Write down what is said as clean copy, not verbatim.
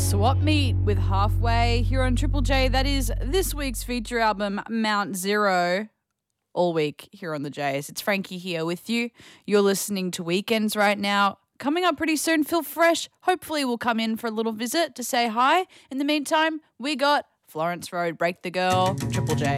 Swap Meet with Halfway here on Triple J. That is this week's feature album, Mount Zero. All week here on the Jays. It's Frankie here with you. You're listening to Weekends right now. Coming up pretty soon, Phil Fresh hopefully will come in for a little visit to say hi. In the meantime, we got Florence Road, Break the Girl, Triple J.